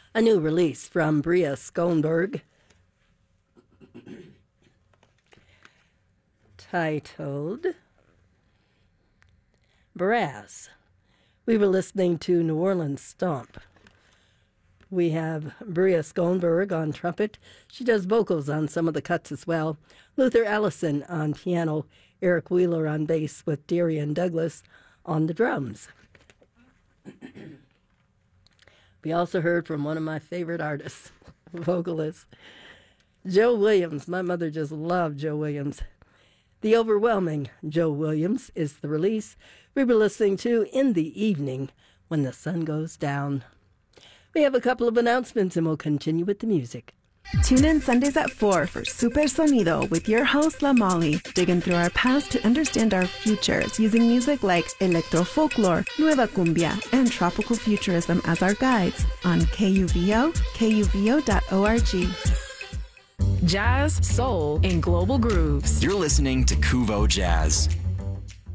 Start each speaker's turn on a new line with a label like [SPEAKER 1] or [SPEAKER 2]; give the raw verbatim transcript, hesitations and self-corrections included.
[SPEAKER 1] a new release from Bria Skonberg titled Brass. We were listening to New Orleans Stomp. We have Bria Skonberg on trumpet. She does vocals on some of the cuts as well. Luther Allison on piano. Eric Wheeler on bass with Darian Douglas on the drums. We also heard from one of my favorite artists, vocalists, Joe Williams. My mother just loved Joe Williams. The Overwhelming Joe Williams is the release we were listening to In the Evening When the Sun Goes Down. We have a couple of announcements and we'll continue with the music.
[SPEAKER 2] Tune in Sundays at four for Super Sonido with your host, La Molly, digging through our past to understand our futures using music like electro folklore, nueva cumbia, and tropical futurism as our guides on K U V O, K U V O dot org.
[SPEAKER 3] Jazz, soul, and global grooves.
[SPEAKER 4] You're listening to Kuvo Jazz.